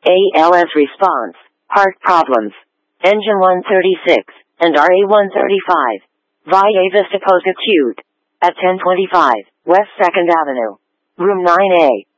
ALS response, heart problems. Engine 136, and RA 135. Valle Vista Post Acute. At 1025, West 2nd Avenue. Room 9A.